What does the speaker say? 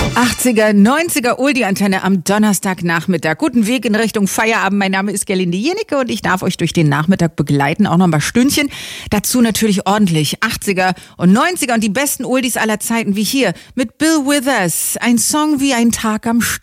80er, 90er Oldie-Antenne am Donnerstagnachmittag. Guten Weg in Richtung Feierabend. Mein Name ist Gerlinde Jennecke und ich darf euch durch den Nachmittag begleiten. Auch noch ein paar Stündchen. Dazu natürlich ordentlich 80er und 90er und die besten Oldies aller Zeiten wie hier mit Bill Withers. Ein Song wie ein Tag am Strand.